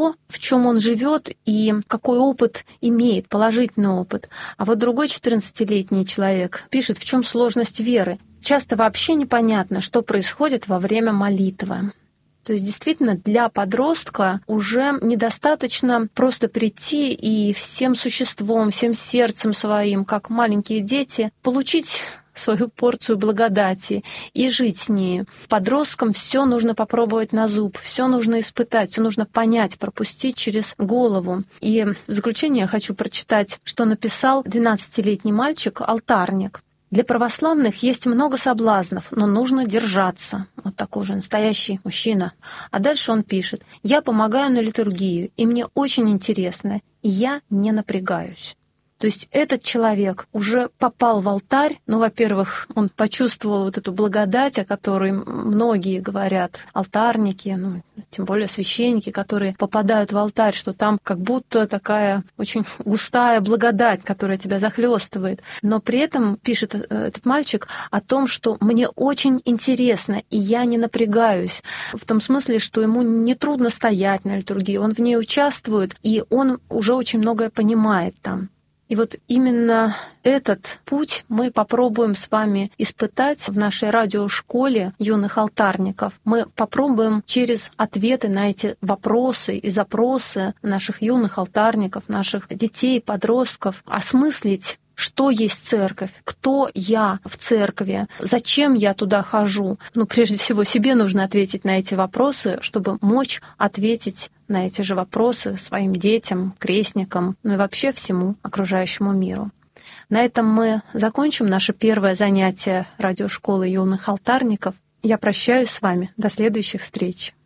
то, в чем он живет и какой опыт имеет, положительный опыт. А вот другой 14-летний человек пишет, в чем сложность веры. Часто вообще непонятно, что происходит во время молитвы. То есть действительно для подростка уже недостаточно просто прийти и всем существом, всем сердцем своим, как маленькие дети, получить свою порцию благодати и жить с ней. Подросткам все нужно попробовать на зуб, все нужно испытать, все нужно понять, пропустить через голову. И в заключение я хочу прочитать, что написал 12-летний мальчик-алтарник. Для православных есть много соблазнов, но нужно держаться. Вот такой же настоящий мужчина. А дальше он пишет: «Я помогаю на литургию, и мне очень интересно, и я не напрягаюсь». То есть этот человек уже попал в алтарь. Ну, во-первых, он почувствовал вот эту благодать, о которой многие говорят, алтарники, ну, тем более священники, которые попадают в алтарь, что там как будто такая очень густая благодать, которая тебя захлестывает. Но при этом пишет этот мальчик о том, что мне очень интересно, и я не напрягаюсь. В том смысле, что ему не трудно стоять на литургии, он в ней участвует, и он уже очень многое понимает там. И вот именно этот путь мы попробуем с вами испытать в нашей радиошколе юных алтарников. Мы попробуем через ответы на эти вопросы и запросы наших юных алтарников, наших детей, подростков осмыслить, что есть церковь, кто я в церкви, зачем я туда хожу. Ну, прежде всего, себе нужно ответить на эти вопросы, чтобы мочь ответить на эти же вопросы своим детям, крестникам, ну и вообще всему окружающему миру. На этом мы закончим наше первое занятие радиошколы юных алтарников. Я прощаюсь с вами. До следующих встреч.